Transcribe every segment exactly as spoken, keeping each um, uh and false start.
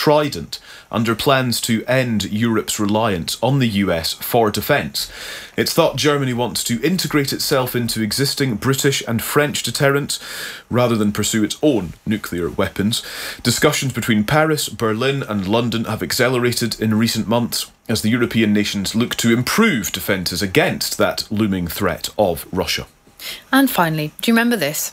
Trident under plans to end Europe's reliance on the U S for defence. It's thought Germany wants to integrate itself into existing British and French deterrents rather than pursue its own nuclear weapons. Discussions between Paris, Berlin and London have accelerated in recent months as the European nations look to improve defences against that looming threat of Russia. And finally, do you remember this?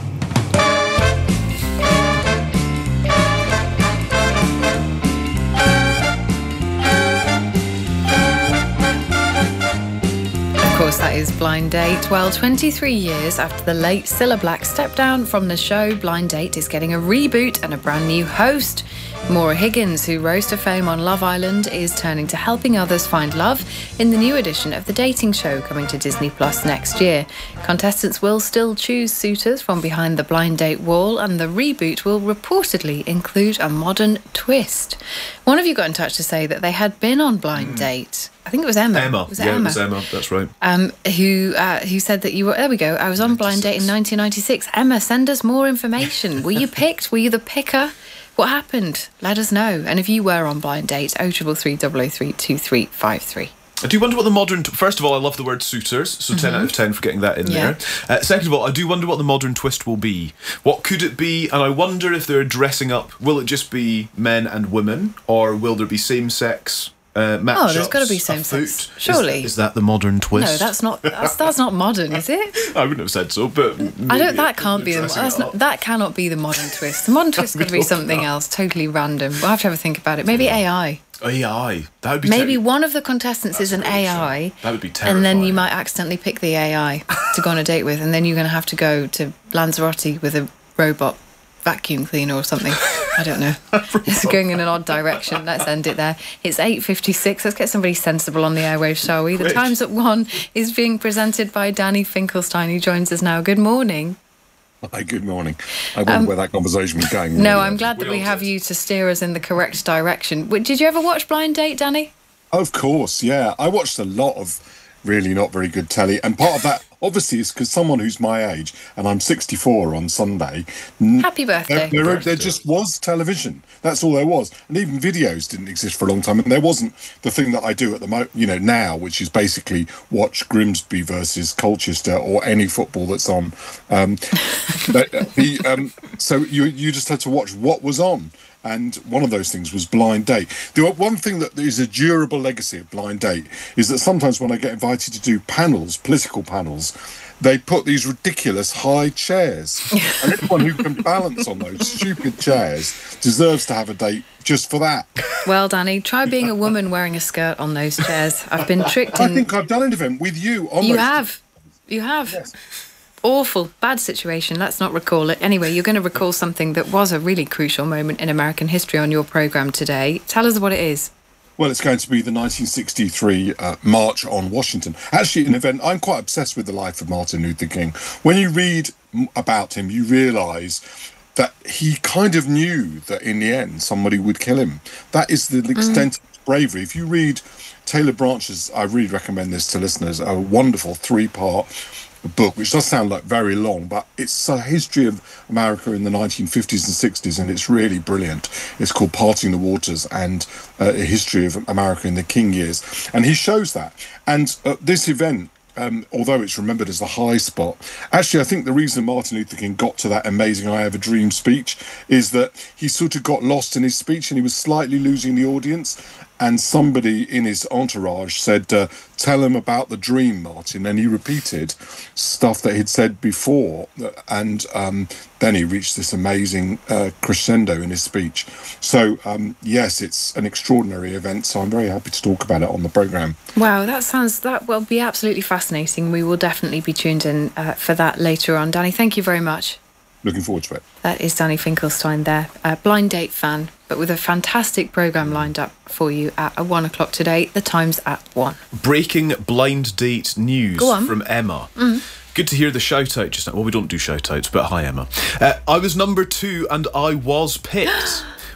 Of course, that is Blind Date. Well, twenty-three years after the late Cilla Black stepped down from the show, Blind Date is getting a reboot and a brand new host. Maura Higgins, who rose to fame on Love Island, is turning to helping others find love in the new edition of the dating show coming to Disney Plus next year. Contestants will still choose suitors from behind the Blind Date wall, and the reboot will reportedly include a modern twist. One of you got in touch to say that they had been on Blind mm. Date. I think it was Emma. Emma. Was it yeah, Emma? it was Emma. That's right. Um, who uh, who said that you were... There we go. I was on Blind Date in nineteen ninety-six. Emma, send us more information. Were you picked? Were you the picker? What happened? Let us know. And if you were on Blind Date, oh three three three, double oh three, two three five three. I do wonder what the modern... T- First of all, I love the word suitors, so mm-hmm. ten out of ten for getting that in yeah. there. Uh, second of all, I do wonder what the modern twist will be. What could it be? And I wonder if they're dressing up... Will it just be men and women? Or will there be same-sex... Uh, oh, there's got to be same sex. Surely, is, is that the modern twist? No, that's not. That's, that's not modern, is it? I wouldn't have said so, but I don't. That can't be the. That's not, that cannot be the modern twist. The modern twist could be something not. else, totally random. We'll have to have a think about it. Maybe A I. A I. That would be. Maybe ter- one of the contestants that's is an A I. That would be terrifying. And then you might accidentally pick the A I to go on a date with, and then you're going to have to go to Lanzarote with a robot vacuum cleaner or something. I don't know. It's going in an odd direction. Let's end it there. It's eight fifty-six. Let's get somebody sensible on the airwaves, shall we? The Quick. Times at One is being presented by Danny Finkelstein, who joins us now. Good morning. Hi, good morning. I wonder um, where that conversation was going. No, I'm glad that we have you to steer us in the correct direction. Did you ever watch Blind Date, Danny? Of course, yeah. I watched a lot of really not very good telly, and part of that obviously is because someone who's my age, and I'm sixty-four on Sunday. Happy birthday. There, there, birthday. there just was television. That's all there was, and even videos didn't exist for a long time. And there wasn't the thing that I do at the mo, you know, now, which is basically watch Grimsby versus Colchester or any football that's on. Um, the, the, um, so you you just had to watch what was on. And one of those things was Blind Date. The one thing that is a durable legacy of Blind Date is that sometimes when I get invited to do panels, political panels, they put these ridiculous high chairs. And anyone who can balance on those stupid chairs deserves to have a date just for that. Well, Danny, try being a woman wearing a skirt on those chairs. I've been tricked in... I think I've done an event with you on You those have. You have. Yes. Awful, bad situation. Let's not recall it. Anyway, you're going to recall something that was a really crucial moment in American history on your programme today. Tell us what it is. Well, it's going to be the nineteen sixty-three uh, March on Washington. Actually, an event, I'm quite obsessed with the life of Martin Luther King. When you read about him, you realise that he kind of knew that in the end somebody would kill him. That is the extent mm. of bravery. If you read Taylor Branch's, I really recommend this to listeners, a wonderful three-part book, which does sound like very long, but it's a history of America in the nineteen fifties and sixties, and it's really brilliant. It's called Parting the Waters, and uh, a history of America in the King years. And he shows that. And uh, this event, um, although it's remembered as the high spot, actually I think the reason Martin Luther King got to that amazing I Have a Dream speech is that he sort of got lost in his speech and he was slightly losing the audience. And somebody in his entourage said, uh, tell him about the dream, Martin. And he repeated stuff that he'd said before. And um, then he reached this amazing uh, crescendo in his speech. So, um, yes, it's an extraordinary event. So I'm very happy to talk about it on the programme. Wow, that sounds, that will be absolutely fascinating. We will definitely be tuned in uh, for that later on. Danny, thank you very much. Looking forward to it. That is Danny Finkelstein there, a Blind Date fan, but with a fantastic programme lined up for you at one o'clock today. The Time's at one. Breaking Blind Date news from Emma. Mm. Good to hear the shout out just now. Well, we don't do shout outs, but hi, Emma. Uh, I was number two and I was picked.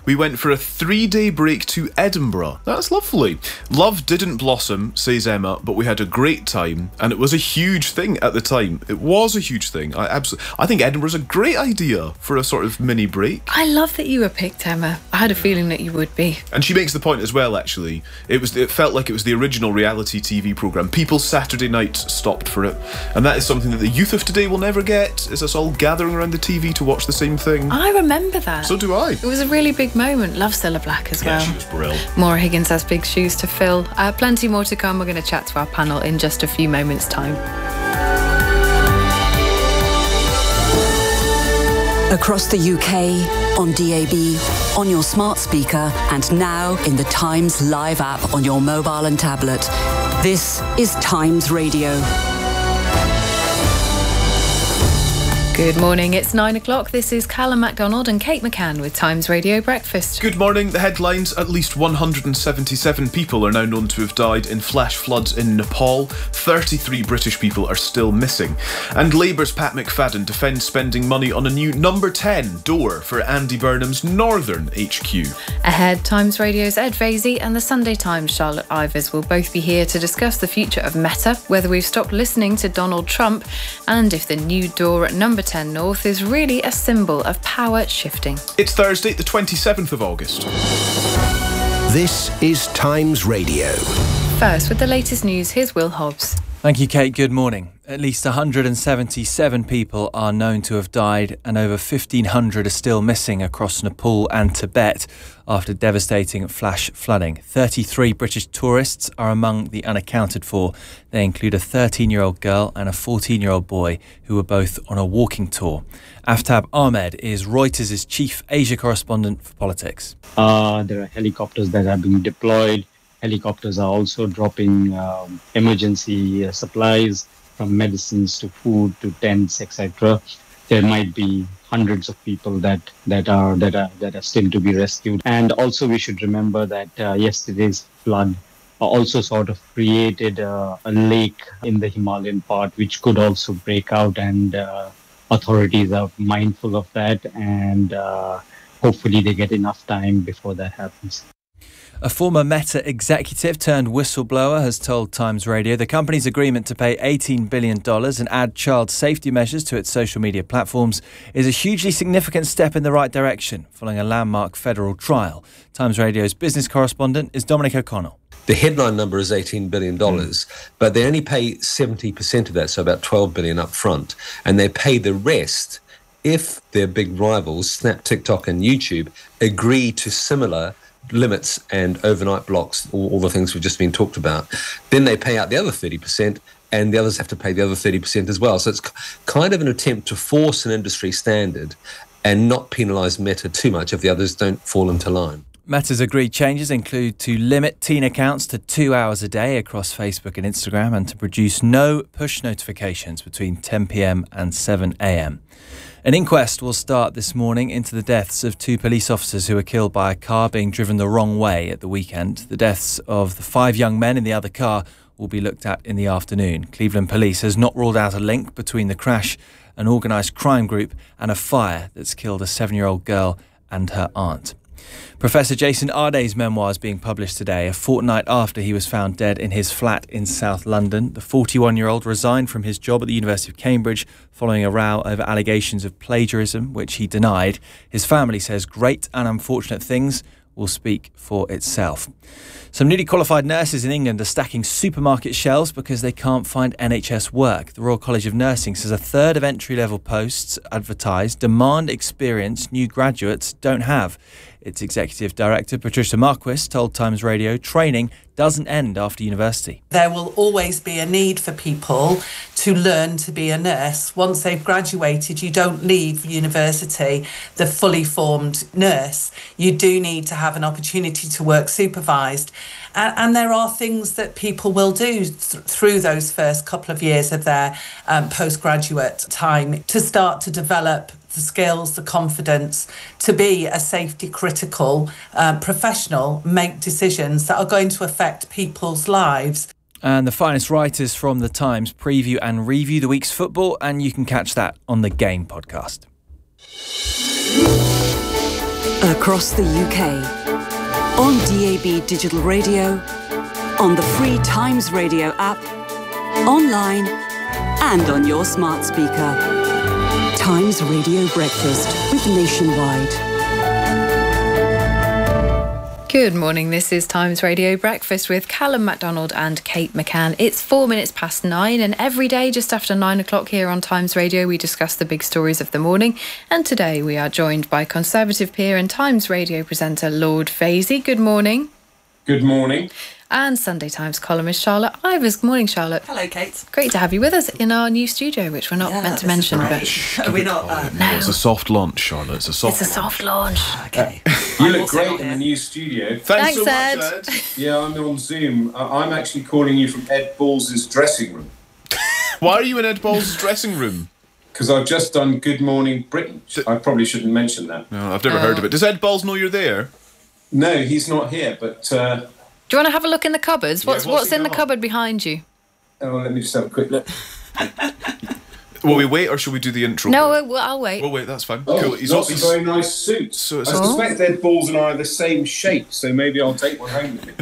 we went for a three-day break to Edinburgh. That's lovely. Love didn't blossom, says Emma, but we had a great time, and it was a huge thing at the time. It was a huge thing. I absolutely, I think Edinburgh's a great idea for a sort of mini break. I love that you were picked, Emma. I had a feeling that you would be. And she makes the point as well, actually. It was. It felt like it was the original reality T V programme. People's Saturday nights stopped for it. And that is something that the youth of today will never get, is us all gathering around the T V to watch the same thing. I remember that. So do I. It was a really big moment. Love Cilla Black as well. Yeah, she was brilliant. Maura Higgins has big shoes to fill. Uh, plenty more to come. We're going to chat to our panel in just a few moments' time. Across the U K, on D A B, on your smart speaker, and now in the Times Live app on your mobile and tablet. This is Times Radio. Good morning, it's nine o'clock. This is Callum MacDonald and Kate McCann with Times Radio Breakfast. Good morning. The headlines: at least one hundred seventy-seven people are now known to have died in flash floods in Nepal. thirty-three British people are still missing. And Labour's Pat McFadden defends spending money on a new number ten door for Andy Burnham's Northern H Q. Ahead, Times Radio's Ed Vasey and the Sunday Times' Charlotte Ivers will both be here to discuss the future of Meta, whether we've stopped listening to Donald Trump, and if the new door at number ten North is really a symbol of power shifting. It's Thursday, the twenty-seventh of August. This is Times Radio. First, with the latest news, here's Will Hobbs. Thank you, Kate. Good morning. At least one hundred seventy-seven people are known to have died and over fifteen hundred are still missing across Nepal and Tibet after devastating flash flooding. thirty-three British tourists are among the unaccounted for. They include a thirteen-year-old girl and a fourteen-year-old boy who were both on a walking tour. Aftab Ahmed is Reuters' chief Asia correspondent for politics. Uh, there are helicopters that are being deployed. Helicopters are also dropping um, emergency uh, supplies, from medicines to food to tents, et cetera. There might be hundreds of people that that are that are that are still to be rescued. And also, we should remember that uh, yesterday's flood also sort of created uh, a lake in the Himalayan part, which could also break out. And uh, authorities are mindful of that, and uh, hopefully, they get enough time before that happens. A former Meta executive turned whistleblower has told Times Radio the company's agreement to pay eighteen billion dollars and add child safety measures to its social media platforms is a hugely significant step in the right direction, following a landmark federal trial. Times Radio's business correspondent is Dominic O'Connell. The headline number is eighteen billion dollars, mm. but they only pay seventy percent of that, so about twelve billion dollars up front, and they pay the rest if their big rivals, Snap, TikTok and YouTube, agree to similar limits and overnight blocks, all, all the things we've just been talked about. Then they pay out the other thirty percent and the others have to pay the other thirty percent as well. So it's kind of an attempt to force an industry standard and not penalise Meta too much if the others don't fall into line. Meta's agreed changes include to limit teen accounts to two hours a day across Facebook and Instagram and to produce no push notifications between ten p.m. and seven a.m. An inquest will start this morning into the deaths of two police officers who were killed by a car being driven the wrong way at the weekend. The deaths of the five young men in the other car will be looked at in the afternoon. Cleveland Police has not ruled out a link between the crash, an organised crime group, and a fire that's killed a seven-year-old girl and her aunt. Professor Jason Arday's memoir is being published today, a fortnight after he was found dead in his flat in South London. The forty-one-year-old resigned from his job at the University of Cambridge following a row over allegations of plagiarism, which he denied. His family says great and unfortunate things will speak for itself. Some newly qualified nurses in England are stacking supermarket shelves because they can't find N H S work. The Royal College of Nursing says a third of entry-level posts advertised demand experience new graduates don't have. Its executive director, Patricia Marquis, told Times Radio training doesn't end after university. There will always be a need for people to learn to be a nurse. Once they've graduated, you don't leave university the fully formed nurse. You do need to have an opportunity to work supervised. And, and there are things that people will do th- through those first couple of years of their um, postgraduate time to start to develop the skills, the confidence to be a safety critical uh, professional, make decisions that are going to affect people's lives. And the finest writers from The Times preview and review the week's football, and you can catch that on the Game podcast. Across the U K, on D A B Digital Radio, on the free Times Radio app, online and on your smart speaker. Times Radio Breakfast with Nationwide. Good morning, this is Times Radio Breakfast with Callum MacDonald and Kate McCann. It's four minutes past nine, and every day just after nine o'clock here on Times Radio we discuss the big stories of the morning. And today we are joined by Conservative peer and Times Radio presenter Lord Vaisey. Good morning. Good morning. And Sunday Times columnist Charlotte Ivers. Good morning, Charlotte. Hello, Kate. Great to have you with us in our new studio, which we're not yeah, meant to mention. But are we not? Uh, no. It's a soft launch, Charlotte. It's a soft. It's a soft launch. Okay. You look great in the new studio. Thanks, Thanks so Ed. much, Ed. Yeah, I'm on Zoom. Uh, I'm actually calling you from Ed Balls' dressing room. Why are you in Ed Balls' dressing room? Because I've just done Good Morning Britain. I probably shouldn't mention that. No, I've never Oh. heard of it. Does Ed Balls know you're there? No, he's not here, but... Uh, Do you want to have a look in the cupboards? Yeah, What's what's what's he in the got? cupboard behind you? oh, let me just have a quick look. Will we wait or should we do the intro? No, I'll, I'll wait. We'll wait, that's fine. Oh, Cool. He's lots he's- of very nice suits. So I it's- suspect Ed Balls and I are the same shape, so maybe I'll take one home with me.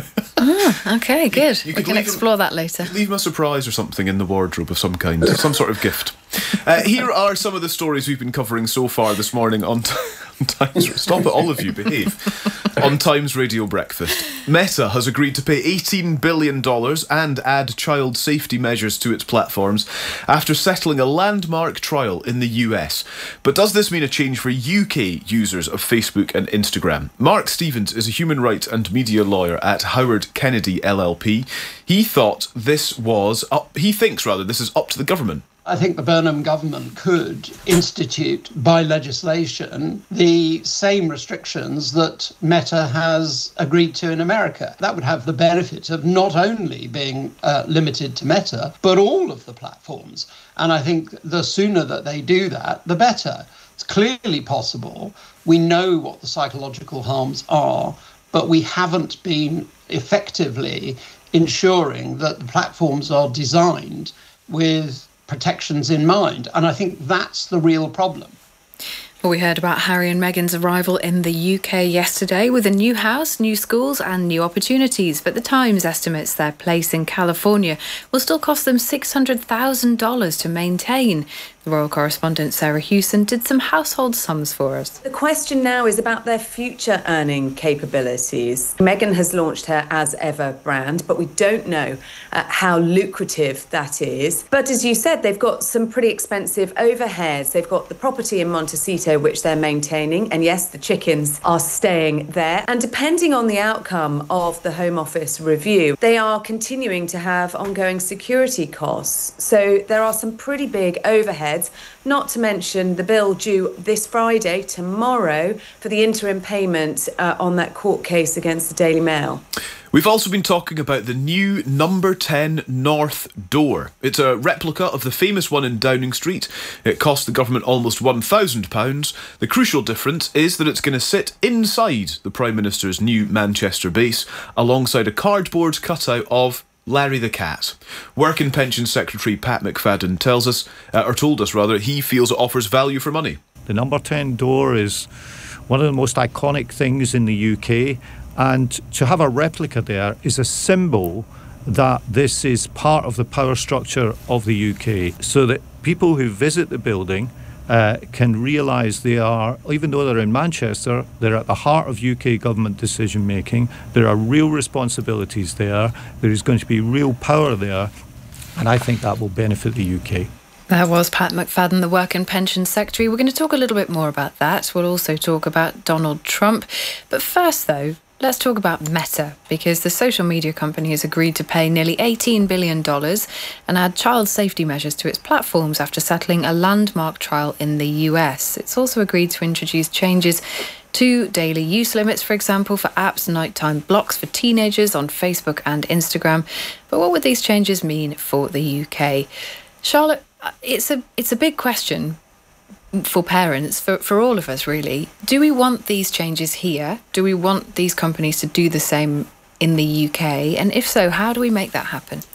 Okay, good. you we could can leave explore that later. Leave him a surprise or something in the wardrobe of some kind, some sort of gift. Uh, here are some of the stories we've been covering so far this morning on, t- on Times. Stop it, all of you, behave. On Times Radio Breakfast, Meta has agreed to pay eighteen billion dollars and add child safety measures to its platforms after settling a landmark trial in the U S. But does this mean a change for U K users of Facebook and Instagram? Mark Stevens is a human rights and media lawyer at Howard Kennedy L L P. He thought this was up, he thinks rather this is up to the government. I think the Burnham government could institute by legislation the same restrictions that Meta has agreed to in America. That would have the benefit of not only being uh, limited to Meta, but all of the platforms. And I think the sooner that they do that, the better. It's clearly possible. We know what the psychological harms are, but we haven't been effectively ensuring that the platforms are designed with protections in mind. And I think that's the real problem. Well, we heard about Harry and Meghan's arrival in the U K yesterday with a new house, new schools and new opportunities. But the Times estimates their place in California will still cost them six hundred thousand dollars to maintain. The royal correspondent Sarah Hewson did some household sums for us. The question now is about their future earning capabilities. Meghan has launched her As Ever brand, but we don't know uh, how lucrative that is. But as you said, they've got some pretty expensive overheads. They've got the property in Montecito, which they're maintaining. And yes, the chickens are staying there. And depending on the outcome of the Home Office review, they are continuing to have ongoing security costs. So there are some pretty big overheads. Not to mention the bill due this Friday, tomorrow, for the interim payment uh, on that court case against the Daily Mail. We've also been talking about the new number ten North door. It's a replica of the famous one in Downing Street. It cost the government almost one thousand pounds. The crucial difference is that it's going to sit inside the Prime Minister's new Manchester base, alongside a cardboard cutout of Larry the Cat. Work and Pensions Secretary Pat McFadden tells us, uh, or told us rather, he feels it offers value for money. The number ten door is one of the most iconic things in the U K, and to have a replica there is a symbol that this is part of the power structure of the U K, so that people who visit the building Uh, can realise they are, even though they're in Manchester, they're at the heart of U K government decision making. There are real responsibilities there. There is going to be real power there, and I think that will benefit the U K. That was Pat McFadden, the Work and Pensions Secretary. We're going to talk a little bit more about that. We'll also talk about Donald Trump. But first, though, let's talk about Meta, because the social media company has agreed to pay nearly eighteen billion dollars and add child safety measures to its platforms after settling a landmark trial in the U S. It's also agreed to introduce changes to daily use limits, for example, for apps, nighttime blocks for teenagers on Facebook and Instagram. But what would these changes mean for the U K? Charlotte, it's a it's a big question for parents, for, for all of us, really. Do we want these changes here? Do we want these companies to do the same in the U K? And if so, how do we make that happen?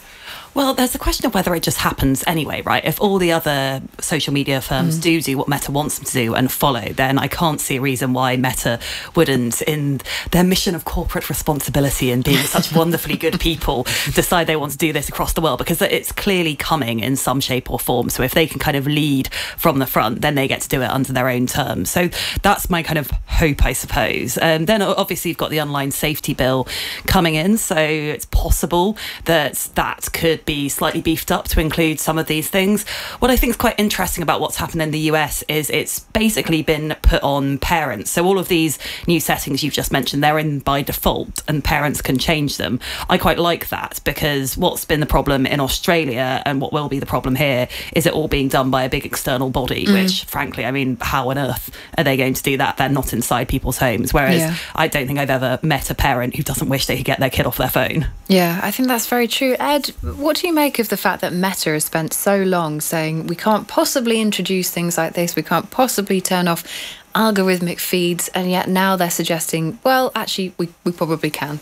Well, there's a question of whether it just happens anyway, right? If all the other social media firms mm. do do what Meta wants them to do and follow, then I can't see a reason why Meta wouldn't, in their mission of corporate responsibility and being such wonderfully good people, decide they want to do this across the world, because it's clearly coming in some shape or form. So if they can kind of lead from the front, then they get to do it under their own terms. So that's my kind of hope, I suppose. And um, then obviously you've got the online safety bill coming in, so it's possible that that could be slightly beefed up to include some of these things. What I think is quite interesting about what's happened in the U S is it's basically been put on parents. So all of these new settings you've just mentioned, they're in by default and parents can change them. I quite like that, because what's been the problem in Australia and what will be the problem here is it all being done by a big external body, mm. which frankly, I mean, how on earth are they going to do that? They're not inside people's homes. Whereas yeah. I don't think I've ever met a parent who doesn't wish they could get their kid off their phone. Yeah, I think that's very true. Ed, what do you make of the fact that Meta has spent so long saying we can't possibly introduce things like this, we can't possibly turn off algorithmic feeds, and yet now they're suggesting, well, actually, we, we probably can?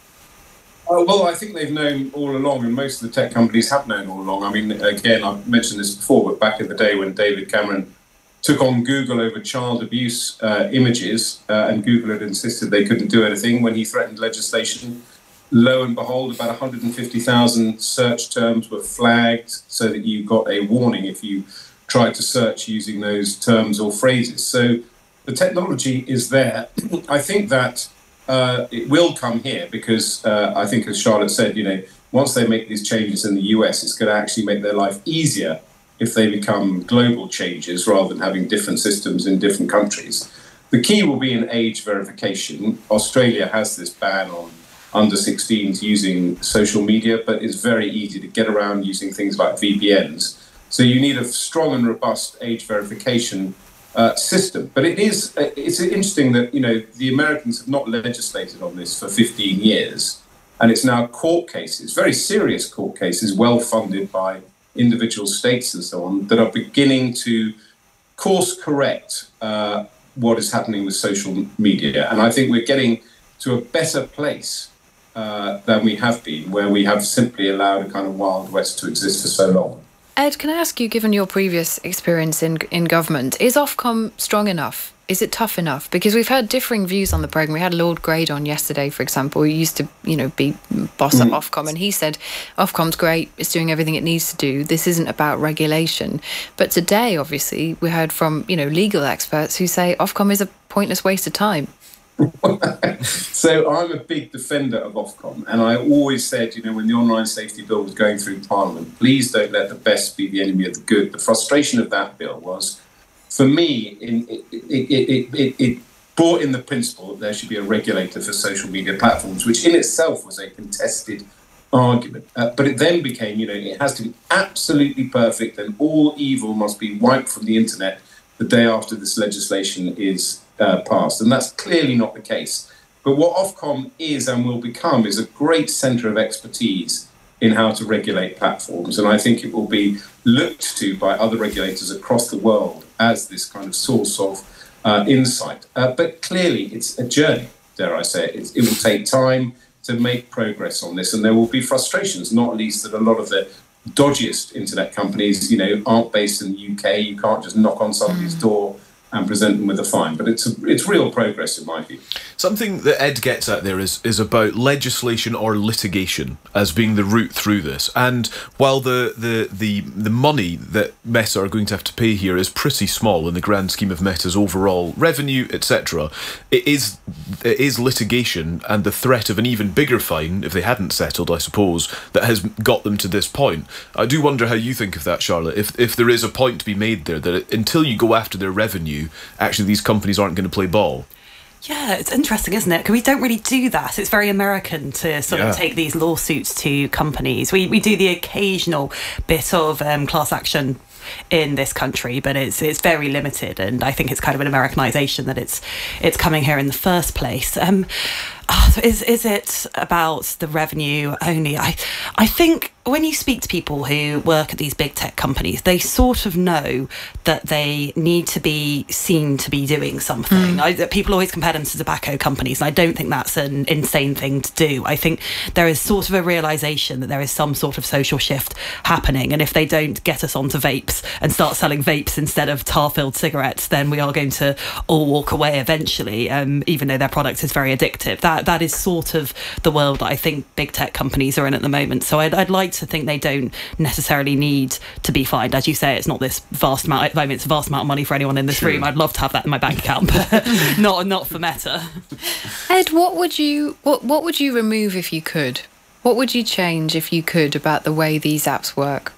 Uh, well, I think they've known all along, and most of the tech companies have known all along. I mean, again, I've mentioned this before, but back in the day when David Cameron took on Google over child abuse uh, images, uh, and Google had insisted they couldn't do anything when he threatened legislation, lo and behold, about one hundred fifty thousand search terms were flagged so that you got a warning if you tried to search using those terms or phrases. So the technology is there. I think that uh, it will come here because uh, I think, as Charlotte said, you know, once they make these changes in the U S, it's going to actually make their life easier if they become global changes rather than having different systems in different countries. The key will be in age verification. Australia has this ban on under sixteens using social media, but it's very easy to get around using things like V P Ns. So you need a strong and robust age verification uh, system. But it is it's interesting that, you know, the Americans have not legislated on this for fifteen years, and it's now court cases, very serious court cases, well funded by individual states and so on, that are beginning to course correct uh, what is happening with social media. And I think we're getting to a better place uh, than we have been, where we have simply allowed a kind of Wild West to exist for so long. Ed, can I ask you, given your previous experience in in government, is Ofcom strong enough? Is it tough enough? Because we've heard differing views on the programme. We had Lord Grade on yesterday, for example, who used to, you know, be boss mm. at Ofcom, and he said Ofcom's great, it's doing everything it needs to do. This isn't about regulation. But today, obviously, we heard from, you know, legal experts who say Ofcom is a pointless waste of time. So I'm a big defender of Ofcom, and I always said, you know, when the online safety bill was going through Parliament, please don't let the best be the enemy of the good. The frustration of that bill was, for me, in, it, it, it, it, it brought in the principle that there should be a regulator for social media platforms, which in itself was a contested argument. Uh, but it then became, you know, it has to be absolutely perfect and all evil must be wiped from the internet the day after this legislation is uh, passed. And that's clearly not the case. But what Ofcom is and will become is a great centre of expertise in how to regulate platforms. And I think it will be looked to by other regulators across the world as this kind of source of uh, insight. Uh, but clearly, it's a journey, dare I say. It, it will take time to make progress on this. And there will be frustrations, not least that a lot of the dodgiest internet companies, you know, aren't based in the U K. You can't just knock on somebody's mm. door and present them with a fine. But it's a, it's real progress in my view. Something that Ed gets at there is is about legislation or litigation as being the route through this. And while the the the, the money that Meta are going to have to pay here is pretty small in the grand scheme of Meta's overall revenue, et cetera, it is it is litigation and the threat of an even bigger fine, if they hadn't settled, I suppose, that has got them to this point. I do wonder how you think of that, Charlotte, if if there is a point to be made there, that until you go after their revenue, actually these companies aren't going to play ball. Yeah, it's interesting, isn't it? Because we don't really do that. It's very American to sort yeah. of take these lawsuits to companies. We we do the occasional bit of um, class action in this country, but it's it's very limited, and I think it's kind of an Americanization that it's it's coming here in the first place. Um, oh, is is it about the revenue only? I I think when you speak to people who work at these big tech companies, they sort of know that they need to be seen to be doing something. Mm. I, people always compare them to tobacco companies, and I don't think that's an insane thing to do. I think there is sort of a realisation that there is some sort of social shift happening, and if they don't get us onto vapes and start selling vapes instead of tar-filled cigarettes, then we are going to all walk away eventually, um, even though their product is very addictive. That That is sort of the world that I think big tech companies are in at the moment. So I'd, I'd like to think they don't necessarily need to be fined. As you say, it's not this vast amount, I mean, it's a vast amount of money for anyone in this sure. room. I'd love to have that in my bank account, but not not for Meta. Ed, what would you what what would you remove if you could? What would you change if you could about the way these apps work?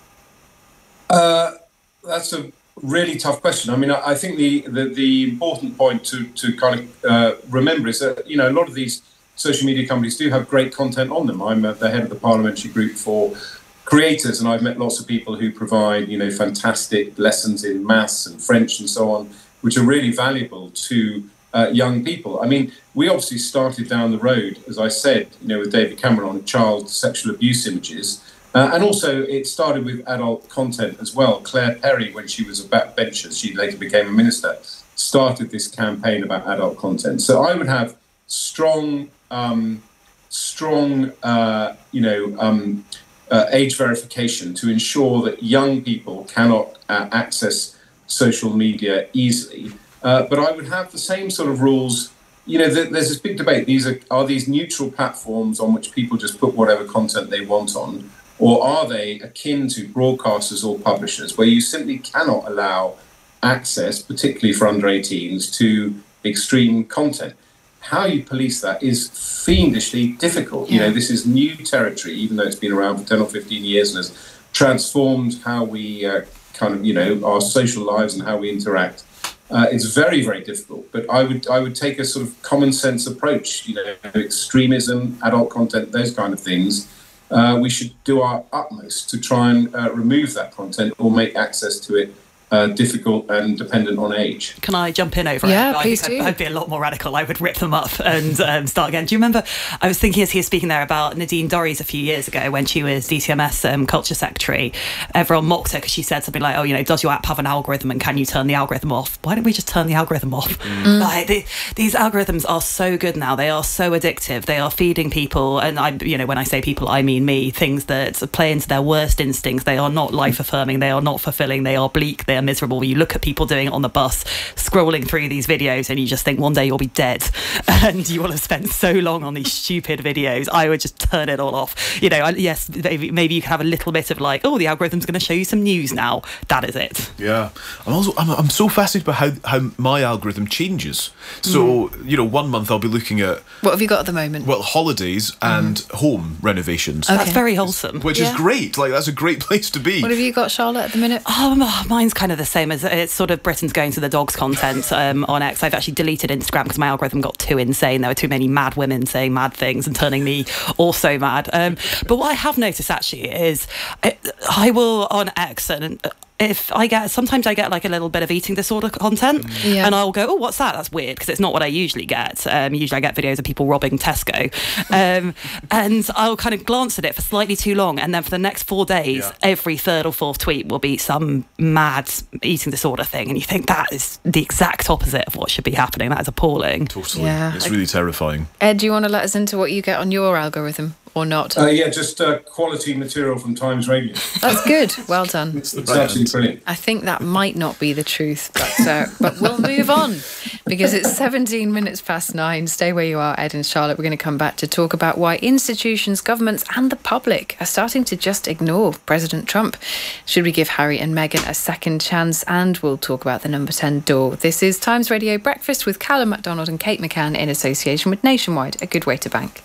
Uh, that's a really tough question. I mean, I, I think the, the the important point to to kind of uh, remember is that, you know, a lot of these social media companies do have great content on them. I'm at the head of the parliamentary group for creators, and I've met lots of people who provide, you know, fantastic lessons in maths and French and so on, which are really valuable to uh, young people. I mean, we obviously started down the road, as I said, you know, with David Cameron on child sexual abuse images. Uh, and also it started with adult content as well. Claire Perry, when she was a backbencher, she later became a minister, started this campaign about adult content. So I would have strong, um, strong, uh, you know, um, uh, age verification to ensure that young people cannot uh, access social media easily. Uh, but I would have the same sort of rules. You know, th- there's this big debate. These are, are these neutral platforms on which people just put whatever content they want on? Or are they akin to broadcasters or publishers, where you simply cannot allow access, particularly for under eighteens, to extreme content? How you police that is fiendishly difficult. Yeah. You know, this is new territory, even though it's been around for ten or fifteen years and has transformed how we uh, kind of, you know, our social lives and how we interact. Uh, it's very, very difficult. But I would I would take a sort of common sense approach, you know, extremism, adult content, those kind of things. Uh, we should do our utmost to try and uh, remove that content or make access to it uh, difficult and dependent on age. Can I jump in over yeah, it? I please think do. I'd, I'd be a lot more radical. I would rip them up and um, start again. Do you remember, I was thinking as he was speaking there about Nadine Dorries a few years ago when she was D C M S um, Culture Secretary. Everyone mocked her because she said something like, oh, you know, does your app have an algorithm and can you turn the algorithm off? Why don't we just turn the algorithm off? Mm. Like, the, these algorithms are so good now. They are so addictive. They are feeding people, and I, you know, when I say people, I mean me, things that play into their worst instincts. They are not life-affirming. They are not fulfilling. They are bleak. They are miserable. You look at people doing it on the bus, scrolling through these videos, and you just think one day you'll be dead and you will have spent so long on these stupid videos. I would just turn it all off. You know, yes, maybe, maybe you can have a little bit of like, oh, the algorithm's going to show you some news now. That is it. Yeah. I'm also, I'm, I'm so fascinated by how, how my algorithm changes. So, mm. you know, one month I'll be looking at... What have you got at the moment? Well, holidays and mm. home renovations. Okay. That's very wholesome. Which yeah. is great. Like, that's a great place to be. What have you got, Charlotte, at the minute? Oh, mine's kind of the same as it's sort of Britain's going to the dogs content um, on X. I've actually deleted Instagram because my algorithm got too insane. There were too many mad women saying mad things and turning me also mad. Um, but what I have noticed actually is I, I will on X and if I get, sometimes I get like a little bit of eating disorder content yeah. and I'll go, oh, what's that? That's weird because it's not what I usually get. Um, usually I get videos of people robbing Tesco. Um, and I'll kind of glance at it for slightly too long. And then for the next four days, yeah. every third or fourth tweet will be some mad eating disorder thing. And you think that is the exact opposite of what should be happening. That is appalling. Totally. Yeah. It's really terrifying. Ed, do you want to let us into what you get on your algorithm? Or not? Uh, yeah, just uh, quality material from Times Radio. That's good. Well done. It's, it's absolutely brilliant. I think that might not be the truth, but, uh, but we'll move on because it's seventeen minutes past nine. Stay where you are, Ed and Charlotte. We're going to come back to talk about why institutions, governments and the public are starting to just ignore President Trump. Should we give Harry and Meghan a second chance? And we'll talk about the number ten door. This is Times Radio Breakfast with Callum MacDonald and Kate McCann in association with Nationwide, a good way to bank.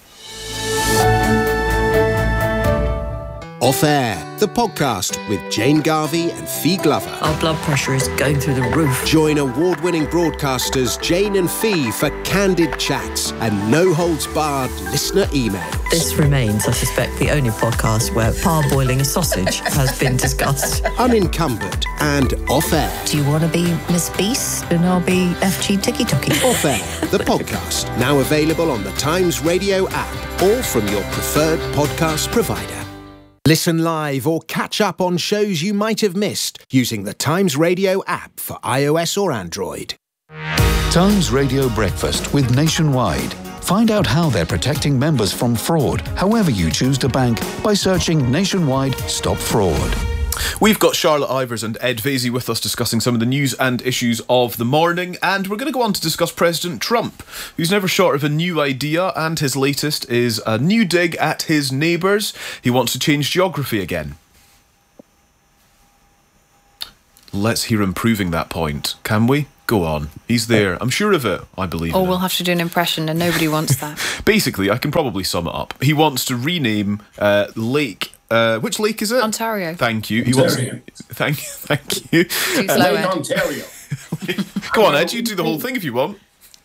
Off Air, the podcast with Jane Garvey and Fee Glover. Our blood pressure is going through the roof. Join award-winning broadcasters Jane and Fee for candid chats and no-holds-barred listener emails. This remains, I suspect, the only podcast where parboiling a sausage has been discussed. Unencumbered and Off Air. Do you want to be Miss Beast and I'll be F G Tiki Toki? Off Air, the podcast, now available on the Times Radio app or from your preferred podcast provider. Listen live or catch up on shows you might have missed using the Times Radio app for iOS or Android. Times Radio Breakfast with Nationwide. Find out how they're protecting members from fraud, however you choose to bank, by searching Nationwide Stop Fraud. We've got Charlotte Ivers and Ed Vasey with us discussing some of the news and issues of the morning, and we're going to go on to discuss President Trump, who's never short of a new idea, and his latest is a new dig at his neighbours. He wants to change geography again. Let's hear him proving that point, can we? Go on. He's there. I'm sure of it. I believe Or in we'll him. have to do an impression, and nobody wants that. Basically, I can probably sum it up. He wants to rename uh, Lake... Uh, which lake is it? Ontario. Thank you. He Ontario. wants. Thank you. Thank you. Too Uh, slow, Lake Ed. Ontario. Go on, Ed. You do the whole thing if you want.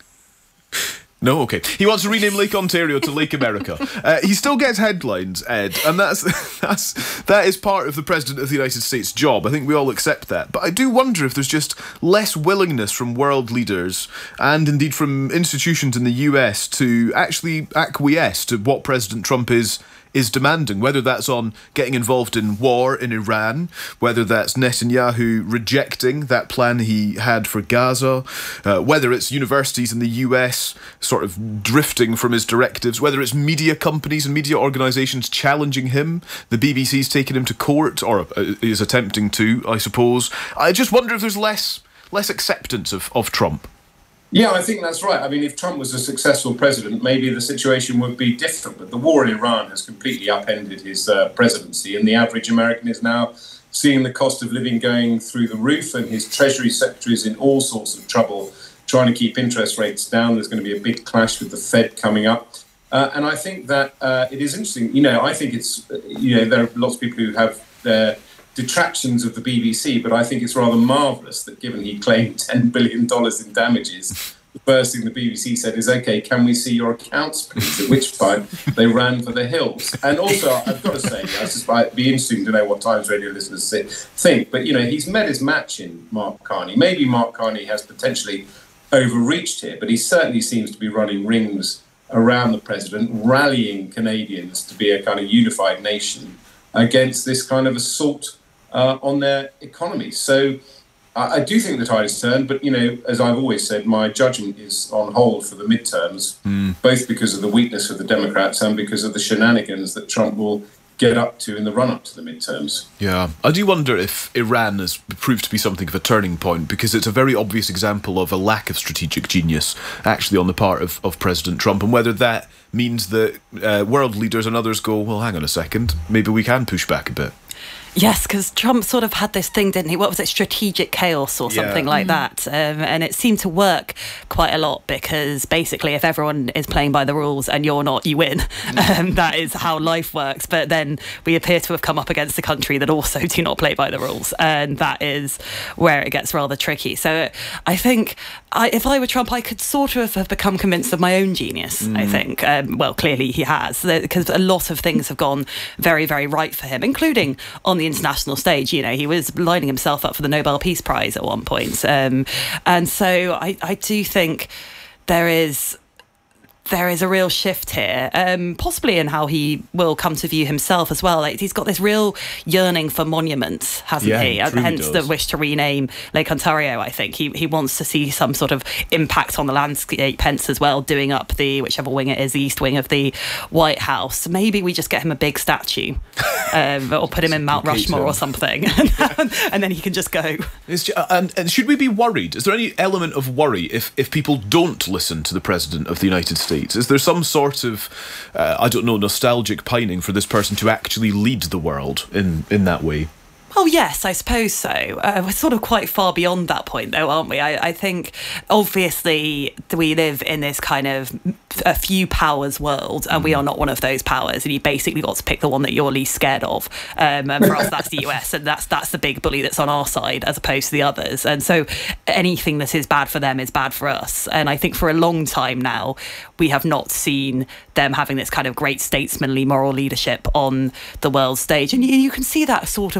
No, okay. He wants to rename Lake Ontario to Lake America. Uh, he still gets headlines, Ed, and that's that's that is part of the President of the United States' job. I think we all accept that. But I do wonder if there's just less willingness from world leaders and indeed from institutions in the U S to actually acquiesce to what President Trump is is demanding, whether that's on getting involved in war in Iran, whether that's Netanyahu rejecting that plan he had for Gaza, uh, whether it's universities in the U S sort of drifting from his directives, whether it's media companies and media organisations challenging him. The B B C's taken him to court, or uh, is attempting to, I suppose. I just wonder if there's less less acceptance of, of Trump. Yeah, I think that's right. I mean, if Trump was a successful president, maybe the situation would be different. But the war in Iran has completely upended his uh, presidency, and the average American is now seeing the cost of living going through the roof, and his Treasury Secretary is in all sorts of trouble trying to keep interest rates down. There's going to be a big clash with the Fed coming up. Uh, and I think that uh, it is interesting. You know, I think it's, you know, there are lots of people who have their detractions of the B B C, but I think it's rather marvellous that given he claimed ten billion dollars in damages, the first thing the B B C said is, OK, can we see your accounts, please? At which time they ran for the hills. And also, I've got to say, I just, it'd be interesting to know what Times Radio listeners say, think, but, you know, he's met his match in Mark Carney. Maybe Mark Carney has potentially overreached here, but he certainly seems to be running rings around the president, rallying Canadians to be a kind of unified nation against this kind of assault uh, on their economy. So I, I do think the tide has turned, but, you know, as I've always said, my judgment is on hold for the midterms, mm. both because of the weakness of the Democrats and because of the shenanigans that Trump will get up to in the run-up to the midterms. Yeah, I do wonder if Iran has proved to be something of a turning point, because it's a very obvious example of a lack of strategic genius, actually, on the part of, of President Trump, and whether that means that uh, world leaders and others go, well, hang on a second, maybe we can push back a bit. Yes, because Trump sort of had this thing, didn't he? What was it? Strategic chaos or something yeah. like that. Um, and it seemed to work quite a lot, because basically if everyone is playing by the rules and you're not, you win. Um, that is how life works. But then we appear to have come up against a country that also do not play by the rules. And that is where it gets rather tricky. So I think I, if I were Trump, I could sort of have become convinced of my own genius, mm. I think. Um, well, clearly he has, because a lot of things have gone very, very right for him, including on the international stage. You know, he was lining himself up for the Nobel Peace Prize at one point. Um, and so I, I do think there is there is a real shift here, um, possibly in how he will come to view himself as well. Like, he's got this real yearning for monuments, hasn't yeah, he? he Hence does. the wish to rename Lake Ontario, I think. He he wants to see some sort of impact on the landscape, hence as well doing up the, whichever wing it is, the east wing of the White House. Maybe we just get him a big statue um, or put him in Mount Rushmore or something, and then he can just go. It's just, and, and should we be worried? Is there any element of worry if, if people don't listen to the President of the United States? Is there some sort of, uh, I don't know, nostalgic pining for this person to actually lead the world in, in that way? Oh, yes, I suppose so. Uh, we're sort of quite far beyond that point, though, aren't we? I, I think, obviously, we live in this kind of a few powers world, and we are not one of those powers, and you basically got to pick the one that you're least scared of. Um, and for us, that's the U S, and that's that's the big bully that's on our side, as opposed to the others. And so anything that is bad for them is bad for us. And I think for a long time now, we have not seen them having this kind of great statesmanly moral leadership on the world stage. And you, you can see that sort of with the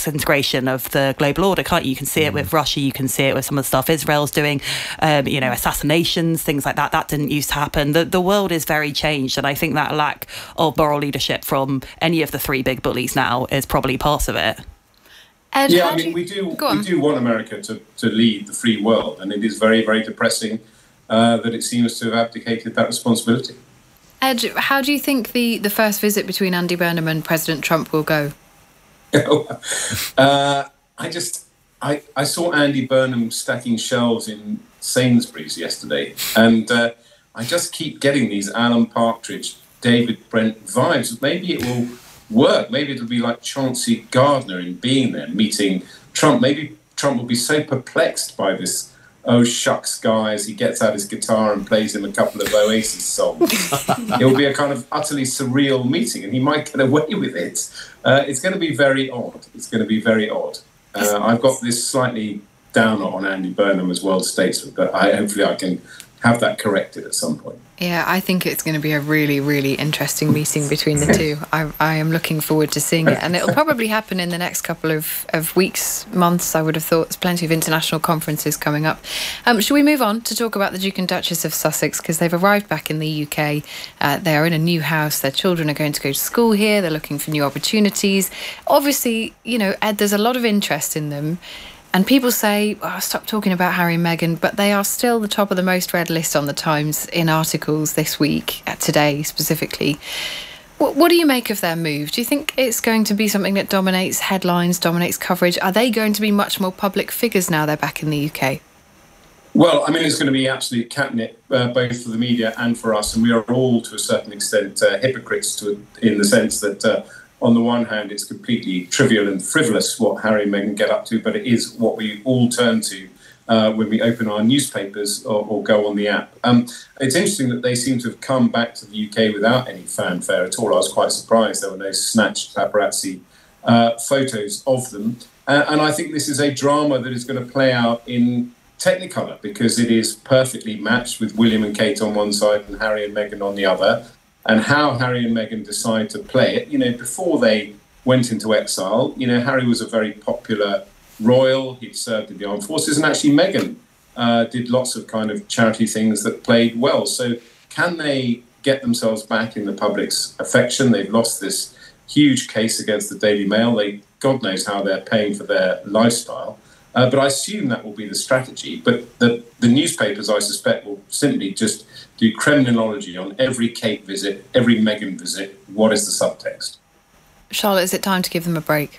disintegration of the global order, can't you? You can see it with Russia, you can see it with some of the stuff Israel's doing, um, you know, assassinations, things like that. That didn't used to happen. The, the world is very changed, and I think that lack of moral leadership from any of the three big bullies now is probably part of it. Ed, yeah, I do mean, you... we do Go we do want America to, to lead the free world, and it is very, very depressing uh, that it seems to have abdicated that responsibility. Ed, how do you think the, the first visit between Andy Burnham and President Trump will go? uh, I just, I, I saw Andy Burnham stacking shelves in Sainsbury's yesterday, and uh, I just keep getting these Alan Partridge, David Brent vibes. Maybe it will work. Maybe it'll be like Chauncey Gardner in being there, meeting Trump. Maybe Trump will be so perplexed by this oh shucks guy as he gets out his guitar and plays him a couple of Oasis songs. It will be a kind of utterly surreal meeting, and he might get away with it. Uh, it's going to be very odd. It's going to be very odd. Uh, I've got this slightly downer on Andy Burnham as world statesman, but I, hopefully I can have that corrected at some point. Yeah, I think it's going to be a really, really interesting meeting between the two. I, I am looking forward to seeing it. And it'll probably happen in the next couple of, of weeks, months, I would have thought. There's plenty of international conferences coming up. Um, shall we move on to talk about the Duke and Duchess of Sussex? Because they've arrived back in the U K. Uh, they are in a new house. Their children are going to go to school here. They're looking for new opportunities. Obviously, you know, Ed, there's a lot of interest in them. And people say, oh, stop talking about Harry and Meghan, but they are still the top of the most read list on the Times in articles this week, uh, today specifically. What, what do you make of their move? Do you think it's going to be something that dominates headlines, dominates coverage? Are they going to be much more public figures now they're back in the U K? Well, I mean, it's going to be absolute catnip, uh, both for the media and for us. And we are all, to a certain extent, uh, hypocrites to, in the sense that... Uh, On the one hand, it's completely trivial and frivolous what Harry and Meghan get up to, but it is what we all turn to uh, when we open our newspapers or, or go on the app. Um, it's interesting that they seem to have come back to the U K without any fanfare at all. I was quite surprised there were no snatched paparazzi uh, photos of them. Uh, and I think this is a drama that is going to play out in Technicolor, because it is perfectly matched with William and Kate on one side and Harry and Meghan on the other. And how Harry and Meghan decide to play it, you know, before they went into exile, you know, Harry was a very popular royal. He'd served in the armed forces, and actually Meghan uh, did lots of kind of charity things that played well. So can they get themselves back in the public's affection? They've lost this huge case against the Daily Mail. They, God knows how they're paying for their lifestyle. Uh, but I assume that will be the strategy. But the, the newspapers, I suspect, will simply just do criminology on every Kate visit, every Meghan visit. What is the subtext? Charlotte, is it time to give them a break?